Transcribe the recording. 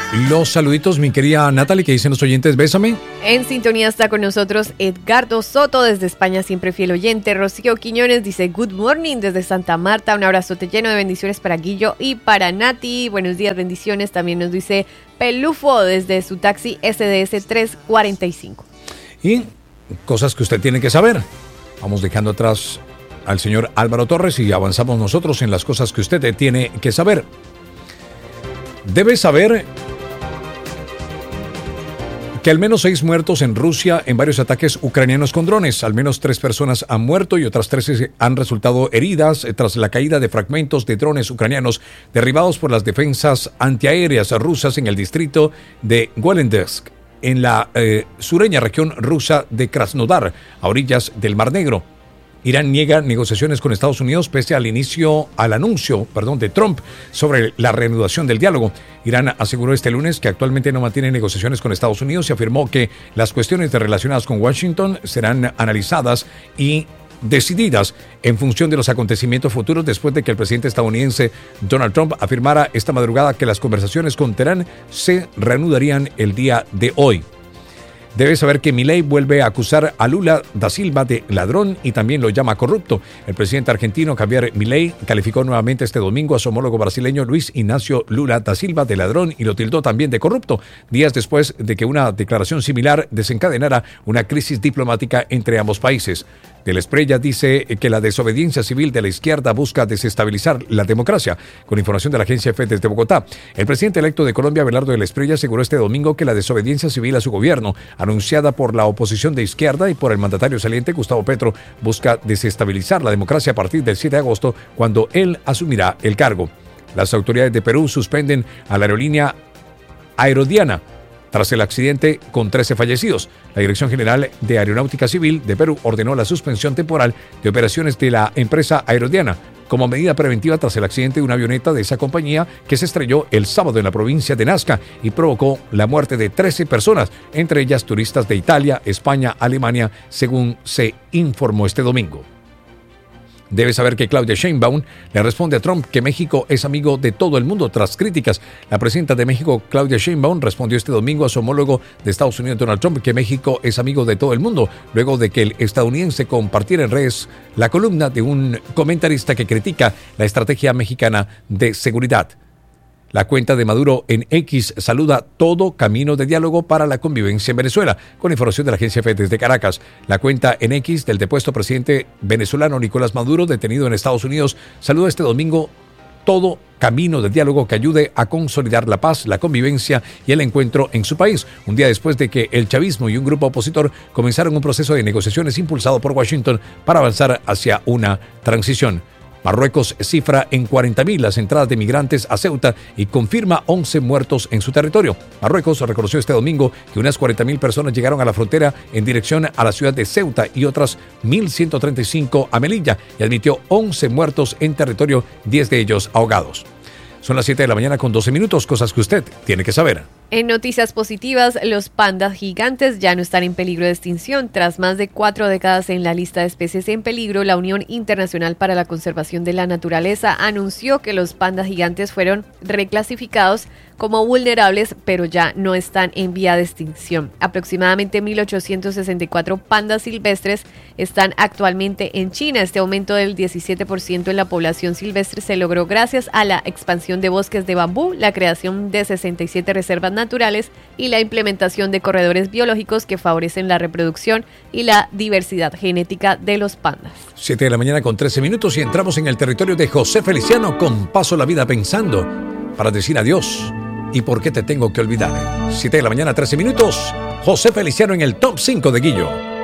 Los saluditos, mi querida Natalie, que dicen los oyentes, bésame. En sintonía está con nosotros Edgardo Soto desde España, siempre fiel oyente. Rocío Quiñones dice good morning desde Santa Marta, un abrazote lleno de bendiciones para Guillo y para Nati. Buenos días, bendiciones. También nos dice Pelufo desde su taxi SDS 345. Y cosas que usted tiene que saber. Vamos dejando atrás al señor Álvaro Torres y avanzamos nosotros en las cosas que usted tiene que saber. Debe saber que al menos 6 muertos en Rusia en varios ataques ucranianos con drones. Al menos 3 personas han muerto y otras 13 han resultado heridas tras la caída de fragmentos de drones ucranianos derribados por las defensas antiaéreas rusas en el distrito de Volensk, en la sureña región rusa de Krasnodar, a orillas del Mar Negro. Irán niega negociaciones con Estados Unidos pese al anuncio de Trump sobre la reanudación del diálogo. Irán aseguró este lunes que actualmente no mantiene negociaciones con Estados Unidos y afirmó que las cuestiones relacionadas con Washington serán analizadas y decididas en función de los acontecimientos futuros después de que el presidente estadounidense Donald Trump afirmara esta madrugada que las conversaciones con Teherán se reanudarían el día de hoy. Debe saber que Milei vuelve a acusar a Lula da Silva de ladrón y también lo llama corrupto. El presidente argentino Javier Milei calificó nuevamente este domingo a su homólogo brasileño Luis Ignacio Lula da Silva de ladrón y lo tildó también de corrupto, días después de que una declaración similar desencadenara una crisis diplomática entre ambos países. Del Esprella dice que la desobediencia civil de la izquierda busca desestabilizar la democracia. Con información de la agencia EFE desde Bogotá, el presidente electo de Colombia, Abelardo del Esprella, aseguró este domingo que la desobediencia civil a su gobierno, anunciada por la oposición de izquierda y por el mandatario saliente Gustavo Petro, busca desestabilizar la democracia a partir del 7 de agosto, cuando él asumirá el cargo. Las autoridades de Perú suspenden a la aerolínea Aerodiana tras el accidente con 13 fallecidos. La Dirección General de Aeronáutica Civil de Perú ordenó la suspensión temporal de operaciones de la empresa Aerodiana como medida preventiva tras el accidente de una avioneta de esa compañía que se estrelló el sábado en la provincia de Nazca y provocó la muerte de 13 personas, entre ellas turistas de Italia, España, Alemania, según se informó este domingo. Debe saber que Claudia Sheinbaum le responde a Trump que México es amigo de todo el mundo tras críticas. La presidenta de México, Claudia Sheinbaum, respondió este domingo a su homólogo de Estados Unidos, Donald Trump, que México es amigo de todo el mundo, luego de que el estadounidense compartiera en redes la columna de un comentarista que critica la estrategia mexicana de seguridad. La cuenta de Maduro en X saluda todo camino de diálogo para la convivencia en Venezuela. Con información de la agencia EFE desde Caracas, la cuenta en X del depuesto presidente venezolano Nicolás Maduro, detenido en Estados Unidos, saluda este domingo todo camino de diálogo que ayude a consolidar la paz, la convivencia y el encuentro en su país, un día después de que el chavismo y un grupo opositor comenzaron un proceso de negociaciones impulsado por Washington para avanzar hacia una transición. Marruecos cifra en 40.000 las entradas de migrantes a Ceuta y confirma 11 muertos en su territorio. Marruecos reconoció este domingo que unas 40.000 personas llegaron a la frontera en dirección a la ciudad de Ceuta y otras 1.135 a Melilla y admitió 11 muertos en territorio, 10 de ellos ahogados. Son las 7 de la mañana con 12 minutos, cosas que usted tiene que saber. En noticias positivas, los pandas gigantes ya no están en peligro de extinción. Tras más de 4 décadas en la lista de especies en peligro, la Unión Internacional para la Conservación de la Naturaleza anunció que los pandas gigantes fueron reclasificados como vulnerables, pero ya no están en vía de extinción. Aproximadamente 1.864 pandas silvestres están actualmente en China. Este aumento del 17% en la población silvestre se logró gracias a la expansión de bosques de bambú, la creación de 67 reservas naturales y la implementación de corredores biológicos que favorecen la reproducción y la diversidad genética de los pandas. 7 de la mañana con 13 minutos y entramos en el territorio de José Feliciano con Paso la Vida Pensando para decir adiós. ¿Y por qué te tengo que olvidar? 7 de la mañana, 13 minutos. José Feliciano en el Top 5 de Guillo.